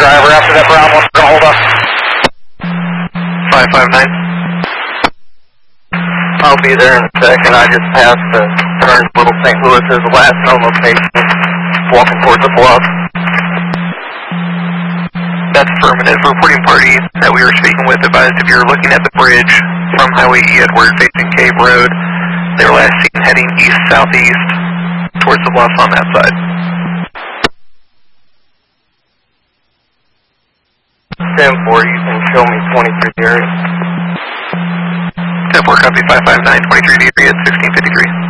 driver after that brown one's going to hold up. 559. I'll be there in a second. I just passed the turn to Little St. Louis as the last known location. Walking towards the bluff. That's affirmative. Reporting party that we were speaking with advised if you're looking at the bridge from Highway E Edward facing Cave Road, they were last seen heading east-southeast towards the bluff on that side. 10-4, you can show me 23 area. 10-4, copy 559, 23 area, 1653.